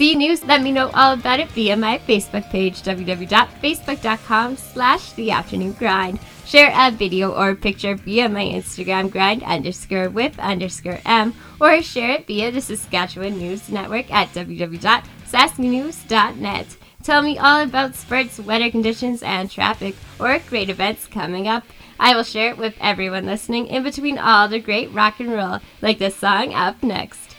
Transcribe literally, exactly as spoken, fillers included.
See news? Let me know all about it via my Facebook page, www.facebook.com slash the afternoon grind. Share a video or picture via my Instagram, grind underscore with underscore m, or share it via the Saskatchewan News Network at w w w dot sask news dot net. Tell me all about sports, weather conditions, and traffic, or great events coming up. I will share it with everyone listening in between all the great rock and roll, like this song up next.